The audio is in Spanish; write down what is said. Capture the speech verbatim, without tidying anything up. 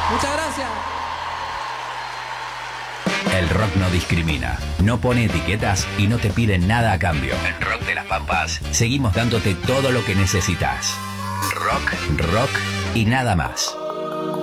Muchas gracias. El rock no discrimina, no pone etiquetas y no te pide nada a cambio. En Rock de las Pampas seguimos dándote todo lo que necesitas. Rock, rock y nada más.